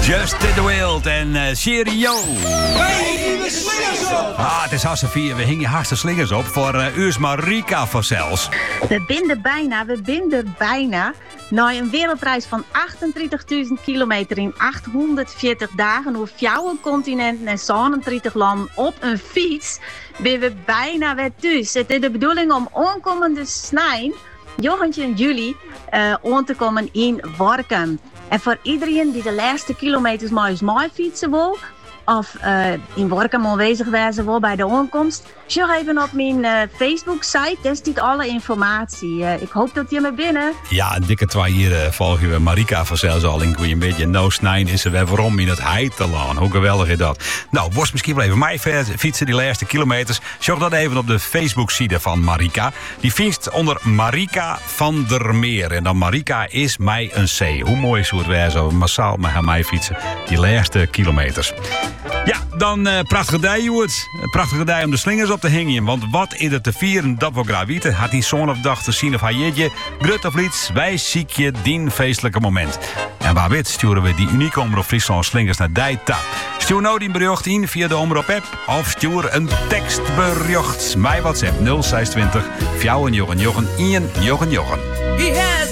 Just in the Wild en Cheerio. Wij hingen de slingers op. Het is hartstikke vier. We hingen hartstikke slingers op voor Uurs Marika van Zels. We binden bijna naar een wereldreis van 38.000 kilometer in 840 dagen over 4 continenten en 37 landen op een fiets. Ben we bijna weer thuis. Het is de bedoeling om aankomende snijn, 9 juli, aan te komen in Workum. En voor iedereen die de laatste kilometers maar fietsen wil, of in Workum aanwezig wezen wil bij de aankomst, zorg even op mijn Facebook-site. Daar staat alle informatie. Ik hoop dat je me binnen. Ja, een dikke 2 hier volgen we Marika van Zels al in een beetje. No snijn is er weer waarom in het Heitelaan. Hoe geweldig is dat? Nou, worst misschien wel even mij fietsen die laatste kilometers. Zorg dat even op de Facebook-site van Marika. Die vindt onder Marika van der Meer. En dan Marika is mij een C. Hoe mooi is het weer zo massaal met mij fietsen. Die laatste kilometers. Ja, dan prachtige dag, Joert. Prachtige dag om de slingers op te hingen. Want wat is er te vieren, dat we graag weten. Had die zo'n of dag te zien of hij jeetje. Grut of lieds, wij ziek je dien feestelijke moment. En waar wit sturen we die unieke Omroep Friesland slingers naar die tap. Stuur nou die bericht in via de Omroep app. Of stuur een tekstbericht. Mijn WhatsApp 026 499 199.